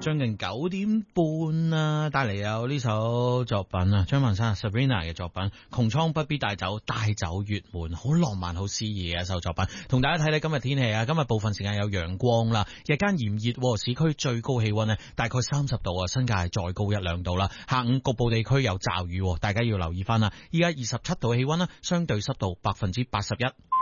將近9點半啊，帶嚟有呢首作品啊，張文山 Sabrina 嘅作品《窮蒼不必帶走，帶走月門》，好浪漫好詩意嘅一首作品。同大家睇睇今日天氣啊，今日部分時間有陽光啦，日間炎熱，市區最高氣溫呢大概30度啊，新界再高1-2度啦。下午局部地區有驟雨，大家要留意翻啦。依家27度氣溫啦，相對濕度81%。